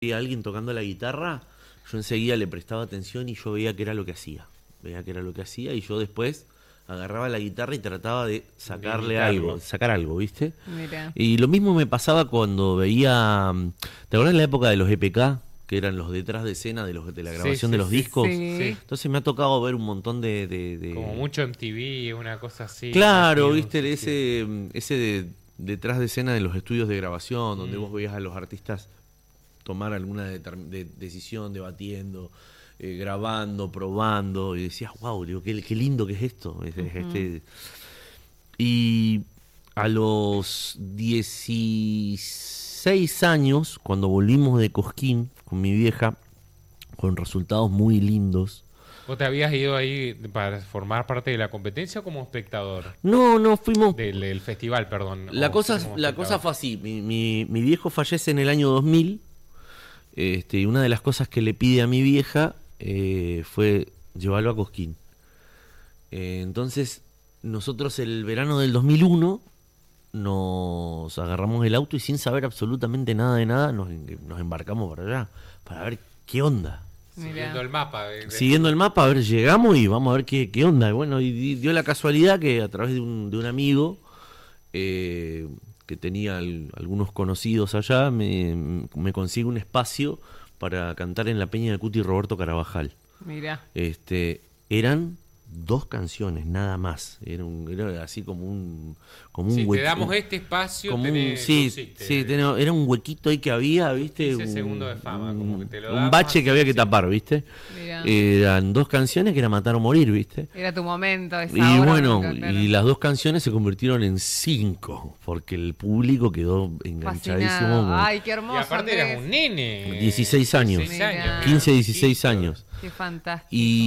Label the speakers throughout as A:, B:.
A: veía a alguien tocando la guitarra, yo enseguida le prestaba atención y yo veía que era lo que hacía. Veía que era lo que hacía y yo después agarraba la guitarra y trataba de sacarle algo, sacar algo, ¿viste?
B: Mirá.
A: Y lo mismo me pasaba cuando veía, ¿te acuerdas la época de los EPK? Que eran los detrás de escena de la grabación de los discos.
B: Sí.
A: Entonces me ha tocado ver un montón de...
C: Como mucho MTV, una cosa así.
A: Claro,
C: así,
A: viste,
C: sí.
A: ese detrás de escena de los estudios de grabación, donde vos veías a los artistas tomar alguna decisión, debatiendo, grabando, probando, y decías, wow, digo, qué lindo que es esto. Y a los 16 años, cuando volvimos de Cosquín con mi vieja, con resultados muy lindos.
C: ¿Vos te habías ido ahí para formar parte de la competencia o como espectador?
A: No, fuimos...
C: Del festival, perdón.
A: La cosa fue así, mi viejo fallece en el año 2000, y una de las cosas que le pide a mi vieja fue llevarlo a Cosquín. Entonces, nosotros el verano del 2001 nos agarramos el auto y sin saber absolutamente nada de nada nos embarcamos para allá, para ver qué onda.
C: Siguiendo el mapa.
A: Siguiendo el mapa, a ver, llegamos y vamos a ver qué onda. Y bueno, y dio la casualidad que a través de un amigo que tenía algunos conocidos allá, me consigue un espacio para cantar en la Peña de Cuti Roberto Carabajal.
B: Mirá.
A: Eran 2 canciones, nada más. Era así como un
C: si
A: huequito.
C: Te damos este espacio,
A: era un huequito ahí que había, ¿viste?
C: 15 segundos de fama, como que te lo damos.
A: Un bache que había que tapar, ¿viste?
B: Mirá.
A: Eran 2 canciones que era Matar o Morir, ¿viste?
B: Era tu momento. Esa
A: Y
B: hora,
A: bueno,
B: claro.
A: y las 2 canciones se convirtieron en 5, porque el público quedó enganchadísimo.
B: Fascinado. Ay, qué hermoso.
C: Y aparte
B: Andrés.
C: eras un nene.
A: 16 años.
C: 16 años.
A: 15, 16 años.
B: Qué fantástico.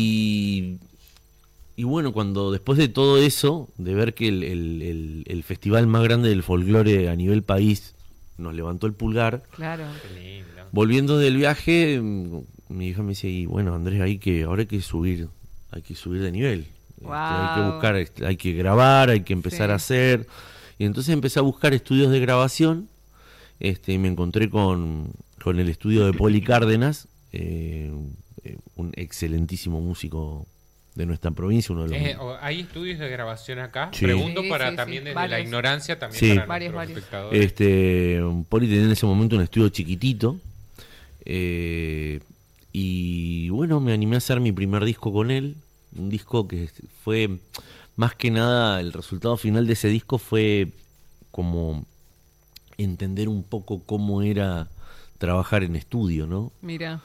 A: Y bueno, cuando después de todo eso, de ver que el festival más grande del folclore a nivel país nos levantó el pulgar,
B: Claro.
C: Qué lindo.
A: volviendo del viaje, mi hija me dice, y bueno, Andrés, ahora hay que subir de nivel.
B: Wow.
A: Hay que buscar, hay que grabar, hay que empezar a hacer. Y entonces empecé a buscar estudios de grabación, y me encontré con el estudio de Poli Cárdenas, un excelentísimo músico de nuestra provincia, uno de los...
C: ¿Hay estudios de grabación acá?
A: Sí.
C: Pregunto
B: Sí,
C: para
B: sí,
C: también
B: sí.
C: desde
B: Varios.
C: la ignorancia, también
A: Sí.
C: para
B: Varios.
C: nuestros espectadores.
A: Poli tenía en ese momento un estudio chiquitito, y bueno, me animé a hacer mi primer disco con él, un disco que fue, más que nada, el resultado final de ese disco fue como entender un poco cómo era trabajar en estudio, ¿no?
B: Mira.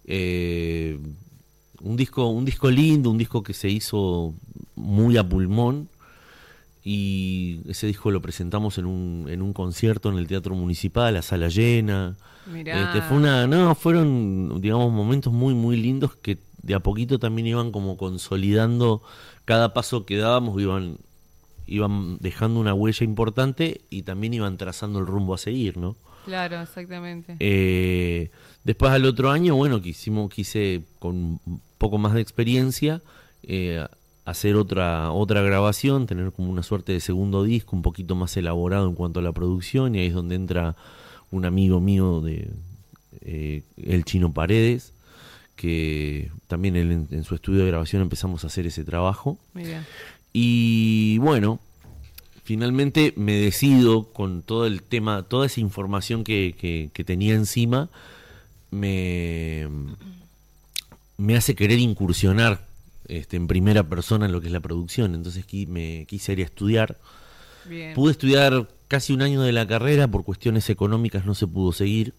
A: Un disco lindo, un disco que se hizo muy a pulmón, y ese disco lo presentamos en un concierto en el Teatro Municipal, la sala llena.
B: Mirá.
A: Fueron, digamos, momentos muy muy lindos que de a poquito también iban como consolidando. Cada paso que dábamos iban dejando una huella importante y también iban trazando el rumbo a seguir, ¿no?
B: Claro, exactamente.
A: Después al otro año, bueno, quise con un poco más de experiencia hacer otra grabación, tener como una suerte de segundo disco, un poquito más elaborado en cuanto a la producción, y ahí es donde entra un amigo mío el Chino Paredes, que también él en su estudio de grabación empezamos a hacer ese trabajo.
B: Mira.
A: Y bueno, finalmente me decido con todo el tema, toda esa información que tenía encima, me hace querer incursionar en primera persona en lo que es la producción. Entonces me quise ir a estudiar.
B: Bien.
A: Pude estudiar casi un año de la carrera, por cuestiones económicas no se pudo seguir.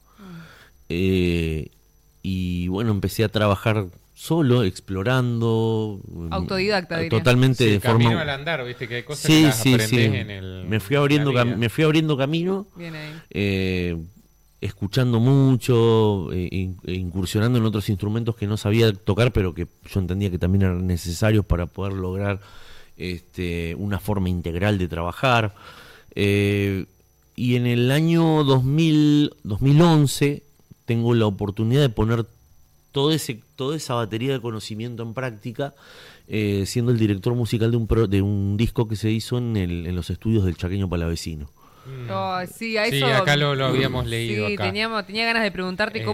A: Y bueno, empecé a trabajar solo, explorando.
B: Autodidacta, diría.
A: Totalmente de
C: camino
A: forma...
C: al andar, viste que hay cosas que las aprendés en el...
A: Me fui abriendo camino.
B: Bien ahí.
A: Escuchando mucho, incursionando en otros instrumentos que no sabía tocar, pero que yo entendía que también eran necesarios para poder lograr una forma integral de trabajar. Y en el año 2011 tengo la oportunidad de poner toda esa batería de conocimiento en práctica, siendo el director musical de un disco que se hizo en los estudios del Chaqueño Palavecino.
C: Mm.
B: Oh, sí, a
C: Sí,
B: eso.
C: acá lo habíamos leído.
B: Sí,
C: acá.
B: tenía ganas de preguntarte